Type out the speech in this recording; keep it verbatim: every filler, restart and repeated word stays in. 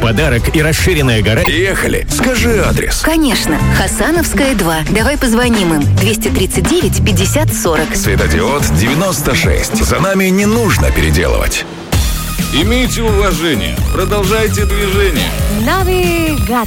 подарок и расширенная гарантия. Ехали. Скажи адрес. Конечно. Хасановская, два. Давай позвоним им. двести тридцать девять пятьдесят сорок. Светодиод девяносто шесть. За нами не нужно переделывать. Имейте уважение. Продолжайте движение. Навигатор.